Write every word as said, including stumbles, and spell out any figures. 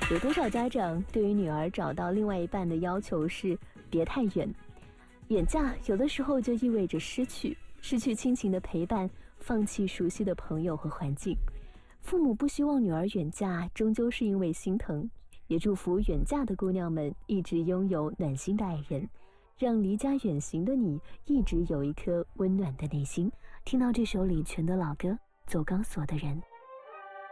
有多少家长对于女儿找到另外一半的要求是别太远？远嫁有的时候就意味着失去，失去亲情的陪伴，放弃熟悉的朋友和环境。父母不希望女儿远嫁，终究是因为心疼，也祝福远嫁的姑娘们一直拥有暖心的爱人，让离家远行的你一直有一颗温暖的内心。听到这首李泉的老歌《走钢索的人》。